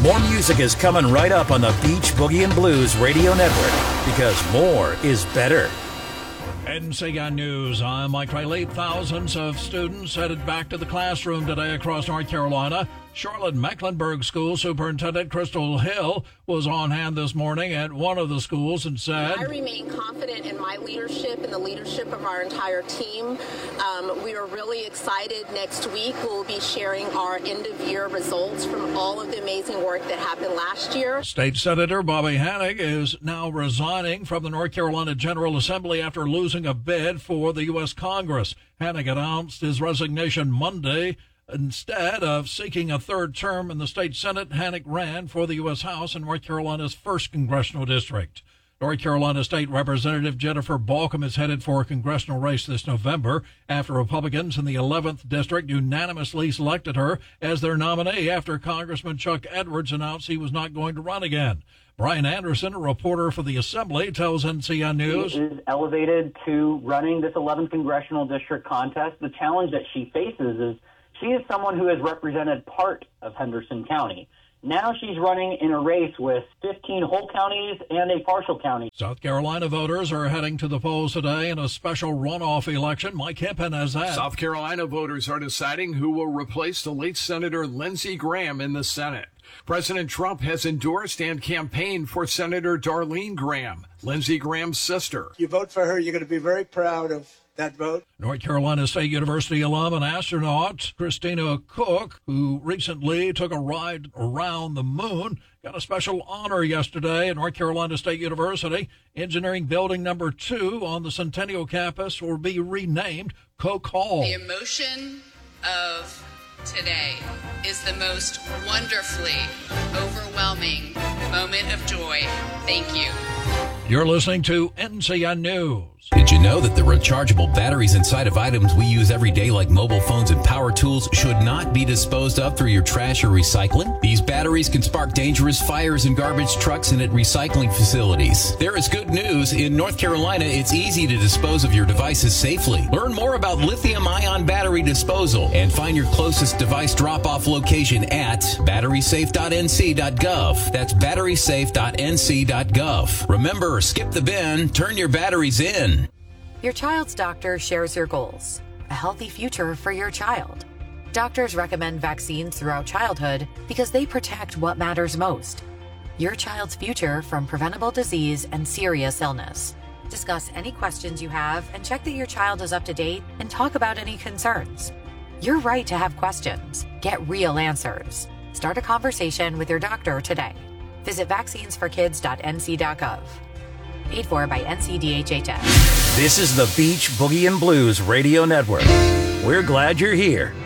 More music is coming right up on the Beach Boogie and Blues Radio Network, because more is better. NCN News, I'm Mike Riley. Thousands of students headed back to the classroom today across North Carolina. Charlotte-Mecklenburg School Superintendent Crystal Hill was on hand this morning at one of the schools and said, I remain confident in my leadership and the leadership of our entire team. We are really excited. Next week we'll be sharing our end-of-year results from all of the amazing work that happened last year. State Senator Bobby Hanig is now resigning from the North Carolina General Assembly after losing a bid for the U.S. Congress. Hanig announced his resignation Monday. Instead of seeking a third term in the state Senate, Hanig ran for the U.S. House in North Carolina's 1st Congressional District. North Carolina State Representative Jennifer Balcom is headed for a congressional race this November after Republicans in the 11th District unanimously selected her as their nominee after Congressman Chuck Edwards announced he was not going to run again. Brian Anderson, a reporter for the Assembly, tells NCN News. She is elevated to running this 11th Congressional District contest. The challenge that she faces is she is someone who has represented part of Henderson County. Now she's running in a race with 15 whole counties and a partial county. South Carolina voters are heading to the polls today in a special runoff election. Mike Hempen has that. South Carolina voters are deciding who will replace the late Senator Lindsey Graham in the Senate. President Trump has endorsed and campaigned for Senator Darlene Graham, Lindsey Graham's sister. You vote for her, you're going to be very proud of that vote. North Carolina State University alum and astronaut Christina Cook, who recently took a ride around the moon, got a special honor yesterday at North Carolina State University. Engineering Building Number 2 on the Centennial campus will be renamed Cook Hall. The emotion of today is the most wonderfully overwhelming moment of joy. Thank you. You're listening to NCN News. Did you know that the rechargeable batteries inside of items we use every day like mobile phones and power tools should not be disposed of through your trash or recycling? These batteries can spark dangerous fires in garbage trucks and at recycling facilities. There is good news. In North Carolina, it's easy to dispose of your devices safely. Learn more about lithium-ion battery disposal and find your closest device drop-off location at batterysafe.nc.gov. That's batterysafe.nc.gov. Remember, skip the bin, turn your batteries in. Your child's doctor shares your goals, a healthy future for your child. Doctors recommend vaccines throughout childhood because they protect what matters most, your child's future from preventable disease and serious illness. Discuss any questions you have and check that your child is up to date and talk about any concerns. You're right to have questions. Get real answers. Start a conversation with your doctor today. Visit vaccinesforkids.nc.gov. Paid for by NCDHHS. This is the Beach Boogie and Blues Radio Network. We're glad you're here.